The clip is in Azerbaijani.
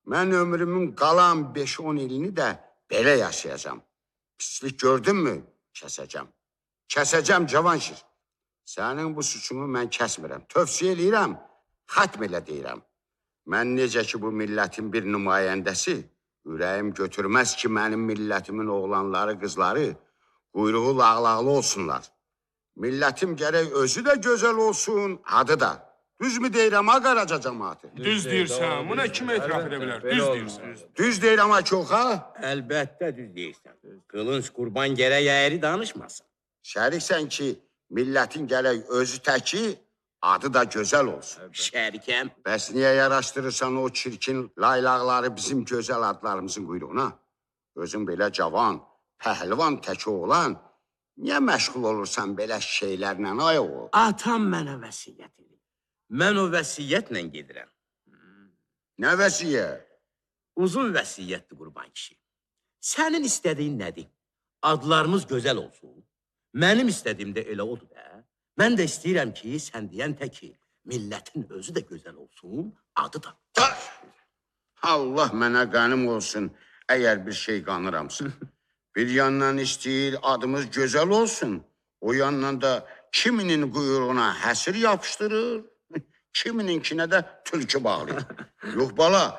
Mən ömrümün qalan 5-10 ilini də belə yaşayacağım. Pislik gördün mü? Kəsəcəm. Kəsəcəm Cavanşir. Sənin bu suçunu mən kəsmirəm. Tövsiyə eləyirəm, xətm elə deyirəm. Mən necə ki bu millətin bir nümayəndəsi, ürəyim götürməz ki mənim millətimin oğlanları, qızları quyruğu lağlaqlı olsunlar. Millətim gərək özü də gözəl olsun, adı da. Düz mü deyirəm ha Qaraca cəmaatı? Düz deyirsən, buna kim etiraf edə bilər? Düz deyirsən. Düz deyirəm ha çox ha? Əlbəttə düz deyirsən. Qılınc qurban gərək əyri danışmasın. Şəriksən ki, millətin gərək özü təki, adı da gözəl olsun. Şərikəm. Bəs niyə yaraşdırırsan o çirkin laylaqları bizim gözəl adlarımızın quyruğuna? Özün belə cavan, pəhlivan təki oğlan, niyə məşğul olursan belə şeylərlə ay oğul? Atam mənə vəsiyyət edir. Mən o vəsiyyətlə gedirəm. Nə vəsiyyət? Uzun vəsiyyətdir qurban kişi. Sənin istədiyin nədir? Adlarımız gözəl olsun. Mənim istədiyim də elə odur da. Mən də istəyirəm ki, sən deyən təki, millətin özü də gözəl olsun, adı da. Allah mənə qənim olsun, əgər bir şey qanıramsın. Bir yandan istəyir adımız gözəl olsun, o yandan da kiminin quyruğuna həsir yapışdırır, kimininkinə də tülkü bağlayır. Yox bala,